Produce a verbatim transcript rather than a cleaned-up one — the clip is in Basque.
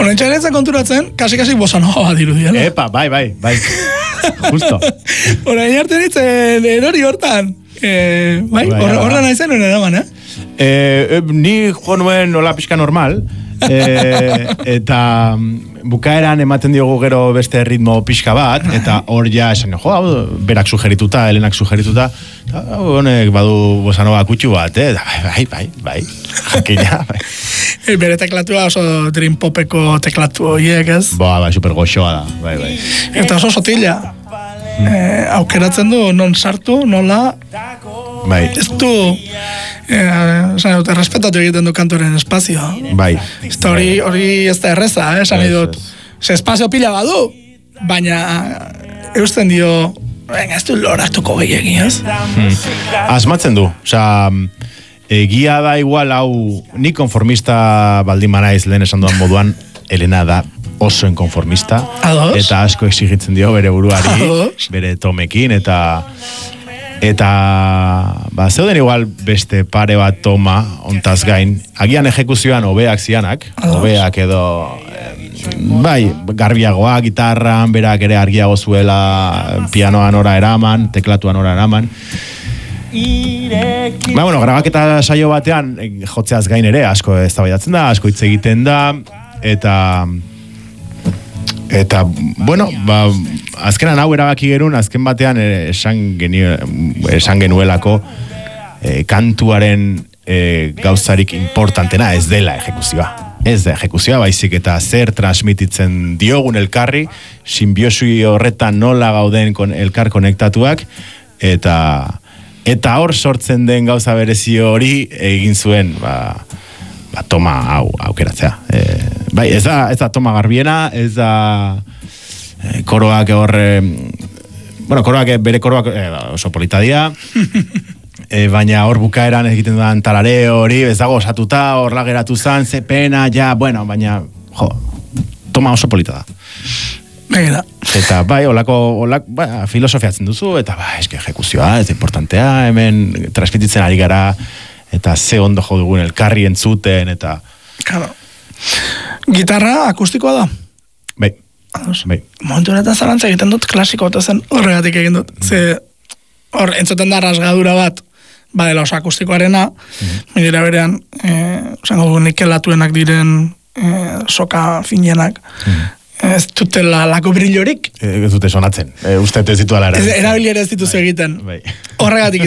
Bueno, entxaretzen konturatzen, kasi-kasi bossa nova dirudiela. Epa, bai, bai, bai. Justo. Bueno, inartu ditzen erori hortan. Eh, bai, horra nahi zen nire daman, eh? Eh, ni jo nuen hola pixka normal, eh, eta bukaeran ematen diogu gero beste ritmo pixka bat, eta hor ja esan, jo, hau, berak sugerituta, Helenak sugerituta, honek badu bosanova kutxu bat, eh? Bai, bai, bai, jakina, bai. Bere teklatua oso dream popeko teklatu horiek, ez? Boa, bai, super goxoa da, bai, bai. Eta oso sotila. Eh, aukeratzen du non sartu, nola, bai. ez du eh, respetatu egiten du kantoren espazioa. Bai. Ez da hori, hori ez da erreza, eh, esan dut. Ze espazio pila badu, baina eusten dio, venga, ez du loratuko gehiagin, ez? Hmm. Asmatzen du, osea, egia da igual hau, ni konformista baldin manaiz lehen esan duan moduan, Helena da oso inkonformista. Ados. Eta asko exigitzen dio bere buruari, Ados. bere tomekin, eta eta ba, zeuden igual beste pare bat toma ontaz gain, agian ejekuzioan hobeak zianak, hobeak edo eh, bai, garbiagoa, gitarran, berak ere argiago zuela, pianoan ora eraman, teklatuan ora eraman. Ba, bueno, grabaketa saio batean jotzeaz gain ere asko eztabaidatzen da, asko hitz egiten da, eta eta, bueno, ba, azkenan hau erabaki gerun, azken batean esan, genio, esan genuelako e, kantuaren e, gauzarik importantena ez dela ejekuzioa. Ez da ejekuzioa, baizik eta zer transmititzen diogun elkarri, sinbiosui horretan nola gauden kon, elkar konektatuak, eta eta hor sortzen den gauza berezio hori egin zuen, ba, ba toma hau aukeratzea. E, bai, ez da, ez da toma garbiena, ez da e, koroak hor, e, bueno, koroak, bere koroak e, oso polita dira, e, baina hor bukaeran egiten dudan talareo hori, ez dago osatuta, hor lageratu zan, ze pena, ja, bueno, baina, jo, toma oso polita da. Begira. Eta bai, olako, olako ba, filosofiatzen duzu, eta ba, eske ejekuzioa, ez importantea, hemen transmititzen ari gara, eta ze ondo jo dugun elkarri entzuten, eta... Claro. Gitarra akustikoa da? Bai. Bai. Momentu honetan zarantza egiten dut klasiko, eta zen horregatik egin dut. Ze hor, entzuten da rasgadura bat, badela oso akustikoarena, mm-hmm. Minera berean, eh, zango du nikelatuenak diren eh, soka finenak, mm-hmm. Ez dutela lako brillorik. Ez dute sonatzen. E, uste ez ditu ala erabiliera ez dituzu egiten. Bai. Horregatik